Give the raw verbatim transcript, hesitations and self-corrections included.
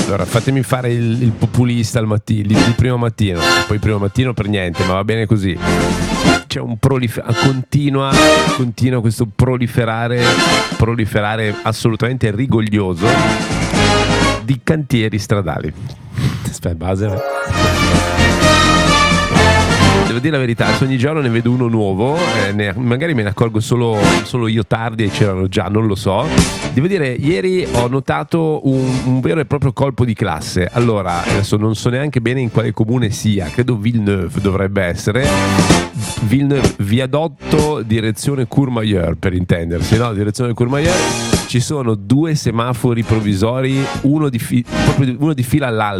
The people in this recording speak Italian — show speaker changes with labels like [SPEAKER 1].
[SPEAKER 1] allora fatemi fare il, il populista al mattino, il, il primo mattino, poi il primo mattino per niente, ma va bene così. C'è un proliferare, continua, continua questo proliferare, proliferare assolutamente rigoglioso di cantieri stradali. Aspetta, base. Devo dire la verità, ogni giorno ne vedo uno nuovo, eh, ne, magari me ne accorgo solo, solo io tardi e c'erano già, non lo so. Devo dire, ieri ho notato un, un vero e proprio colpo di classe. Allora, adesso non so neanche bene in quale comune sia, credo Villeneuve dovrebbe essere. Villeneuve, viadotto direzione Courmayeur, per intendersi, no? Direzione Courmayeur. Ci sono due semafori provvisori, uno di, fi- proprio uno di fila all'altro.